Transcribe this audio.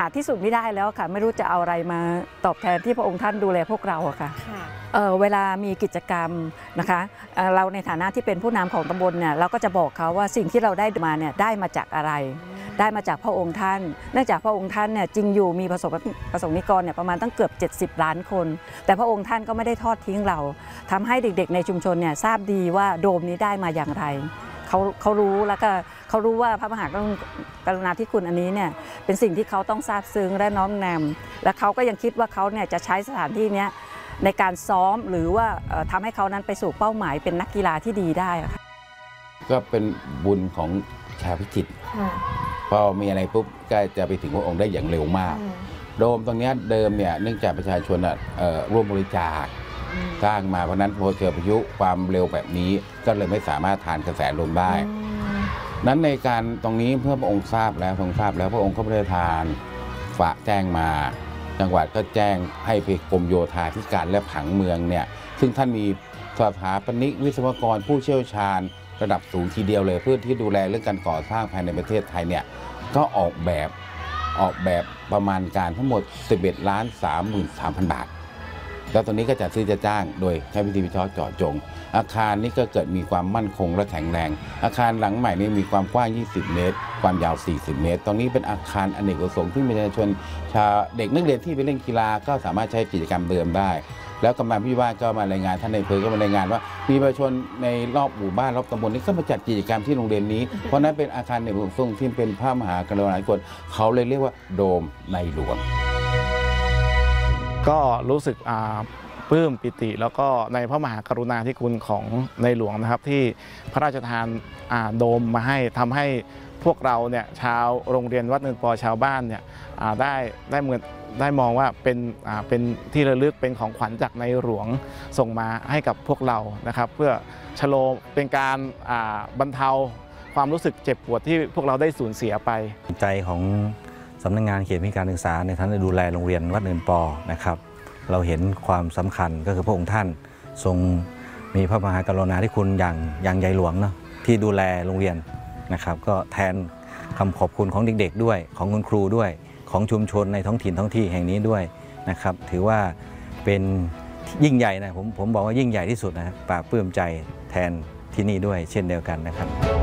าที่สุดไม่ได้แล้วค่ะไม่รู้จะเอาอะไรมาตอบแทนที่พระองค์ท่านดูแลพวกเราอะค่ะเวลามีกิจกรรมนะคะเราในฐานะที่เป็นผู้นำของตำบลเนี่ยเราก็จะบอกเขาว่าสิ่งที่เราได้มาเนี่ยได้มาจากอะไรได้มาจากพระองค์ท่านเนื่องจากพระองค์ท่านเนี่ยจริงอยู่มีประสงนิกรเนี่ยประมาณตั้งเกือบ70 ล้านคนแต่พระองค์ท่านก็ไม่ได้ทอดทิ้งเราทำให้เด็กๆในชุมชนเนี่ยทราบดีว่าโดมนี้ได้มาอย่างไรเขารู้แล้วก็เขารู้ว่าพระมหากรุณาธิคุณอันนี้เนี่ยเป็นสิ่งที่เขาต้องซาบซึ้งและน้อมนำและเขาก็ยังคิดว่าเขาเนี่ยจะใช้สถานที่นี้ในการซ้อมหรือว่าทำให้เขานั้นไปสู่เป้าหมายเป็นนักกีฬาที่ดีได้ค่ะก็เป็นบุญของชาวพิจิตรพอมีอะไรปุ๊บก็จะไปถึงพระองค์ได้อย่างเร็วมากโดมตรงนี้เดิมเนี่ยเนื่องจากประชาชนร่วมบริจาคสร้างมาเพราะนั้นพอเจอพายุความเร็วแบบนี้ก็เลยไม่สามารถทานกระแสลมได้นั้นในการตรงนี้เพื่อพระองค์ทราบแล้วพระองค์ก็ไม่ได้ทานฝากแจ้งมาจังหวัดก็แจ้งให้ไปกรมโยธาธิการและผังเมืองเนี่ยซึ่งท่านมีสถาปนิกวิศวกรผู้เชี่ยวชาญระดับสูงทีเดียวเลยเพื่อที่ดูแลเรื่องการก่อสร้างภายในประเทศไทยเนี่ยก็ออกแบบประมาณการทั้งหมด 11,33,000 บาทแล้วตอนนี้ก็จะซื้อจะจ้างโดยใช้วิธีวิเคราะห์เจาะจงอาคารนี้ก็เกิดมีความมั่นคงและแข็งแรงอาคารหลังใหม่นี้มีความกว้าง20 เมตรความยาว40 เมตรตรงนี้เป็นอาคารอเนกประสงค์ที่ประชาชนเด็กนักเรียนที่ไปเล่นกีฬาก็สามารถใช้กิจกรรมเดิมได้แล้วกำนันผู้ใหญ่บ้านก็มารายงานท่านในอำเภอก็มารายงานว่ามีประชาชนในรอบหมู่บ้านรอบตำบลนี้ก็มาจัดกิจกรรมที่โรงเรียนนี้เพราะนั้นเป็นอาคารอเนกประสงค์ที่เป็นพระมหากรุณาธิคุณเขาเลยเรียกว่าโดมในหลวงก็รู้สึกปลื้มปิติแล้วก็ในพระมหากรุณาธิคุณของในหลวงนะครับที่พระราชทานโดมมาให้ทำให้พวกเราเนี่ยชาวโรงเรียนวัดเนินปอชาวบ้านเนี่ยได้มองว่าเป็นที่ระลึกเป็นของขวัญจากในหลวงส่งมาให้กับพวกเรานะครับเพื่อชโลมเป็นการบรรเทาความรู้สึกเจ็บปวดที่พวกเราได้สูญเสียไปใจของสำนักงานเขตพื้นการศึกษาในฐานะดูแลโรงเรียนวัดเนินปอนะครับเราเห็นความสำคัญก็คือพระองค์ท่านทรงมีพระมหากรุณาธิคุณอย่างใหญ่หลวงเนาะที่ดูแลโรงเรียนนะครับก็แทนคำขอบคุณของเด็กๆด้วยของคุณครูด้วยของชุมชนในท้องถิ่นท้องที่แห่งนี้ด้วยนะครับถือว่าเป็นยิ่งใหญ่นะผมบอกว่ายิ่งใหญ่ที่สุดนะปลาปลื้มใจแทนที่นี่ด้วยเช่นเดียวกันนะครับ